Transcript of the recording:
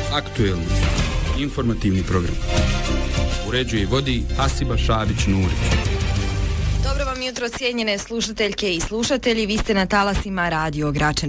Aktuelni informativni program. Uređuje i vodi Hasiba Šabić-Nurić. Dobro vam jutro, cijenjene slušateljke i slušatelji. Vi ste na talasima Radio Gračanin.